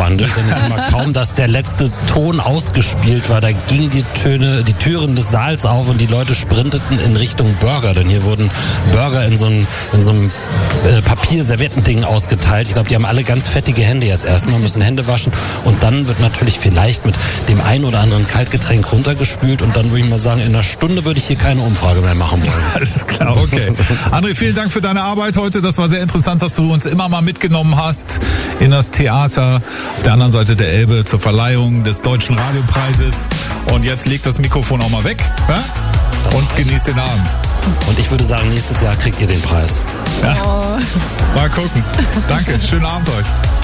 verwandelt. Denn es war kaum, dass der letzte Ton ausgespielt war, da gingen die Türen des Saals auf und die Leute sprinteten in Richtung Burger. Denn hier wurden Burger in so einem Papierserviettending ausgeteilt. Ich glaube, die haben alle ganz fettige Hände jetzt erstmal, müssen Hände waschen und dann wird natürlich vielleicht mit dem ein oder anderen Kaltgetränk runtergespült und dann würde ich mal sagen, in einer Stunde würde ich hier keine Umfrage mehr machen wollen. Alles klar, okay. André, vielen Dank für deine Arbeit heute. Das war sehr interessant, dass du uns immer mal mitgenommen hast in das Theater auf der anderen Seite der Elbe zur Verleihung des Deutschen Radiopreises. Und jetzt legt das Mikrofon auch mal weg, ja? Und genießt den Abend. Und ich würde sagen, nächstes Jahr kriegt ihr den Preis. Ja. Mal gucken. Danke, schönen Abend euch.